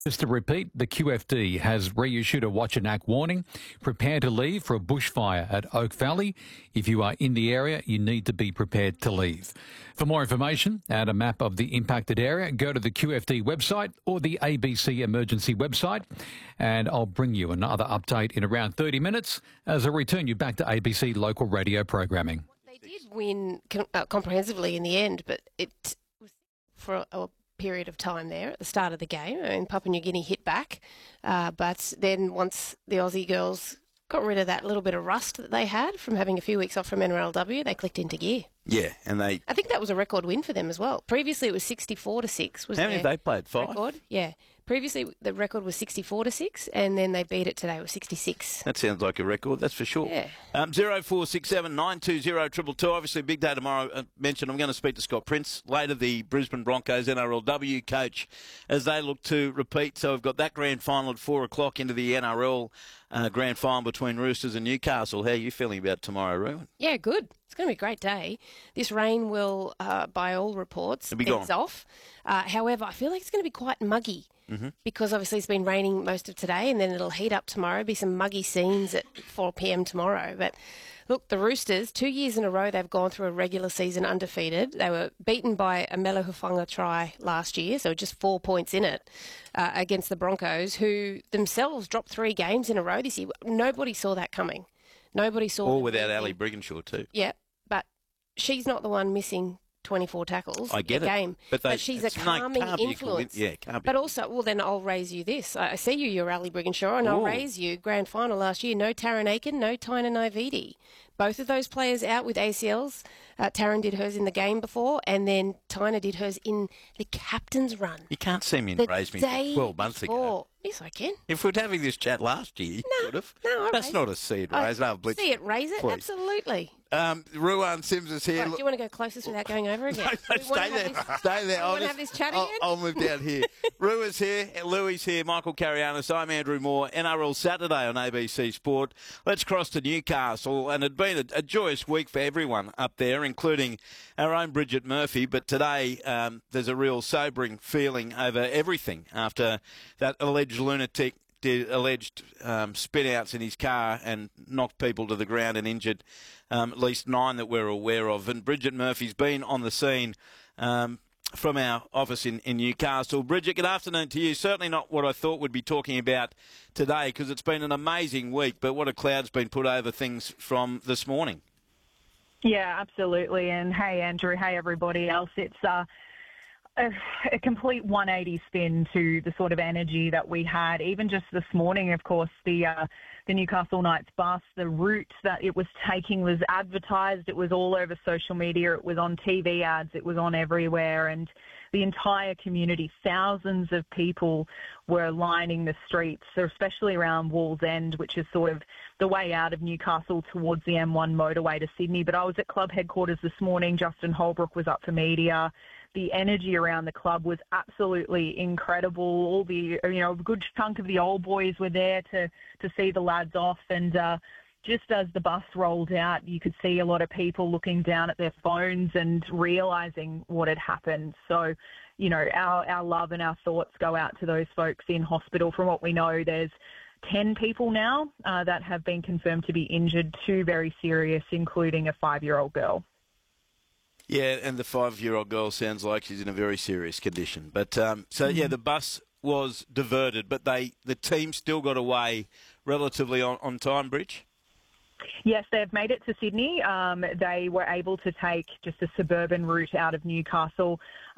Just to repeat, the QFD has reissued a watch and act warning. Prepare to leave for a bushfire at Oak Valley. If you are in the area, you need to be prepared to leave. For more information and a map of the impacted area, go to the QFD website or the ABC emergency website. And I'll bring you another update in around 30 minutes as I return you back to ABC local radio programming. They did win comprehensively in the end, but it was for a period of time there at the start of the game. I mean, Papua New Guinea hit back, but then once the Aussie girls got rid of that little bit of rust that they had from having a few weeks off from NRLW, they clicked into gear. Yeah, and I think that was a record win for them as well. Previously, it was 64-6. How many have they played? 5? Record? Yeah. Previously, the record was 64-6, and then they beat it today with 66. That sounds like a record, that's for sure. Yeah. 0467 920 222. Obviously, a big day tomorrow. I mentioned I'm going to speak to Scott Prince later, the Brisbane Broncos NRLW coach, as they look to repeat. So we've got that grand final at 4 o'clock into the NRL grand final between Roosters and Newcastle. How are you feeling about tomorrow, Ruin? Yeah, good. It's going to be a great day. This rain will, by all reports, ease off. However, I feel like it's going to be quite muggy because obviously it's been raining most of today, and then it'll heat up tomorrow. Be some muggy scenes at 4 p.m. tomorrow. But look, the Roosters, 2 years in a row, they've gone through a regular season undefeated. They were beaten by a Melo Hufanga try last year, so just 4 points in it against the Broncos, who themselves dropped 3 games in a row this year. Nobody saw that coming. Nobody saw. All without Ali Brigginshaw too. Yeah, but she's not the one missing 24 tackles I get a game. But she's a calming influence. Can't be. But also, well, then I'll raise you this. I see you're Ali Brigginshaw, and I'll raise you grand final last year. No Taryn Aiken, no Tyna Naividi. Both of those players out with ACLs. Taryn did hers in the game before, and then Tyna did hers in the captain's run. You can't see me and raise me 12 months ago. Yes, I can. If we'd having this chat last year, you could have. No, that's not a seed raise. No, blitz. See it, raise it, please. Absolutely. Ruan Sims is here. Right, do you want to go closest without going over again? No, stay there. Stay there. Want to have this chat again? I'll move down here. Rua's here. Louis here. Michael Carianis. I'm Andrew Moore. NRL Saturday on ABC Sport. Let's cross to Newcastle. And it's been a joyous week for everyone up there, including our own Bridget Murphy. But today there's a real sobering feeling over everything after that alleged lunatic did alleged spin-outs in his car and knocked people to the ground and injured at least 9 that we're aware of. And Bridget Murphy's been on the scene from our office in Newcastle. Bridget, good afternoon to you. Certainly not what I thought we'd be talking about today because it's been an amazing week, but what a cloud's been put over things from this morning. Yeah, absolutely. And hey, Andrew, hey, everybody else. It's a complete 180 spin to the sort of energy that we had. Even just this morning, of course, the Newcastle Knights bus, the route that it was taking was advertised. It was all over social media. It was on TV ads. It was on everywhere. And the entire community, thousands of people were lining the streets, especially around Wallsend, which is sort of the way out of Newcastle towards the M1 motorway to Sydney. But I was at club headquarters this morning. Justin Holbrook was up for media. The energy around the club was absolutely incredible. All the, a good chunk of the old boys were there to see the lads off. And just as the bus rolled out, you could see a lot of people looking down at their phones and realising what had happened. So, our love and our thoughts go out to those folks in hospital. From what we know, there's 10 people now that have been confirmed to be injured, 2 very serious, including a 5-year-old girl. Yeah, and the 5-year-old girl sounds like she's in a very serious condition. But the bus was diverted, but the team still got away relatively on time, Bridge? Yes, they've made it to Sydney. They were able to take just a suburban route out of Newcastle.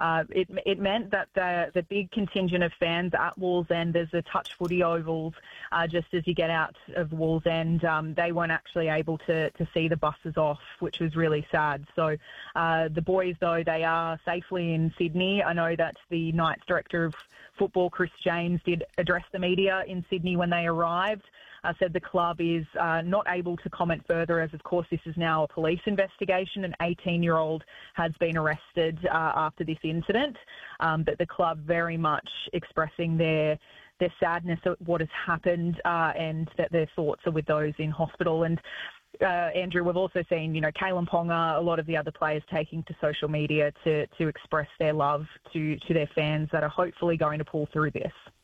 It meant that the big contingent of fans at Wallsend, there's the touch footy ovals just as you get out of Wallsend. They weren't actually able to see the buses off, which was really sad. So the boys, though, they are safely in Sydney. I know that the Knights Director of Football, Chris James, did address the media in Sydney when they arrived. Said the club is not able to comment further as, of course, this is now a police investigation. An 18-year-old has been arrested after this incident, but the club very much expressing their sadness at what has happened and that their thoughts are with those in hospital. And Andrew, we've also seen, Kalen Ponga, a lot of the other players taking to social media to express their love to their fans that are hopefully going to pull through this.